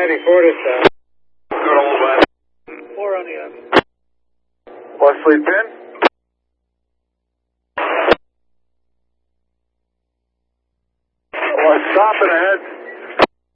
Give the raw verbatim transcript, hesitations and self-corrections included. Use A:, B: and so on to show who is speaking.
A: ninety-four to south.
B: Good old man.
A: Four on the end.
B: Wesley Pin. Well, stop it ahead.